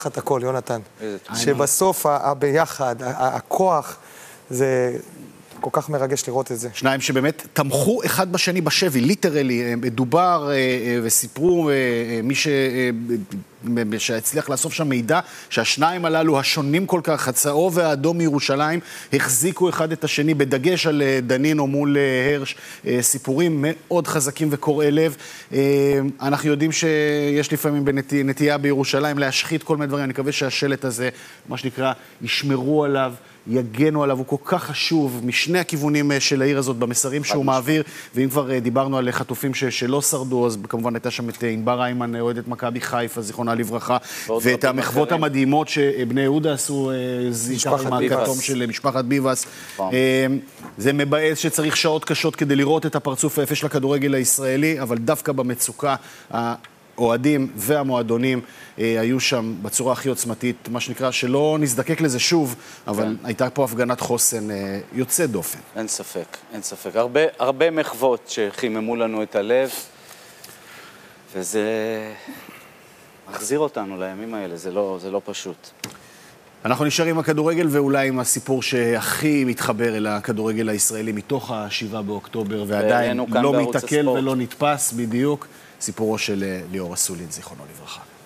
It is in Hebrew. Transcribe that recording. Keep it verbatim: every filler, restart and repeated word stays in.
את הכל, יונתן. שבסוף הביחד, הכוח, זה כל כך מרגש לראות את זה. שניים שבאמת תמכו אחד בשני בשבי, ליטרלי, מדובר וסיפרו מי ש... שהצליח לאסוף שם מידע שהשניים הללו השונים כל כך, הצהוב והאדום מירושלים, החזיקו אחד את השני בדגש על דנינו מול הרש, סיפורים מאוד חזקים וקוראי לב. אנחנו יודעים שיש לפעמים בנטייה בירושלים להשחית כל מיני דברים, אני מקווה שהשלט הזה, מה שנקרא, ישמרו עליו, יגנו עליו, הוא כל כך חשוב משני הכיוונים של העיר הזאת במסרים שהוא מעביר, ואם כבר דיברנו על חטופים שלא שרדו, אז כמובן הייתה שם את ענבר איימן, אוהדת מכבי חיפה, זיכרונה לברכה, ואת המחוות המדהימות שבני יהודה עשו זיכר עם הכתום של משפחת ביבס. זה מבאס שצריך שעות קשות כדי לראות את הפרצוף היפה של הכדורגל הישראלי, אבל דווקא במצוקה האוהדים והמועדונים היו שם בצורה הכי עוצמתית, מה שנקרא שלא נזדקק לזה שוב, אבל הייתה פה הפגנת חוסן יוצא דופן. אין ספק, אין ספק. הרבה, הרבה מחוות שחיממו לנו את הלב, וזה מחזיר אותנו לימים האלה, זה לא, זה לא פשוט. אנחנו נשאר עם הכדורגל ואולי עם הסיפור שהכי מתחבר אל הכדורגל הישראלי מתוך השבעה באוקטובר, ועדיין לא מתעכל ולא נתפס בדיוק, סיפורו של ליאור אסולין, זיכרונו לברכה.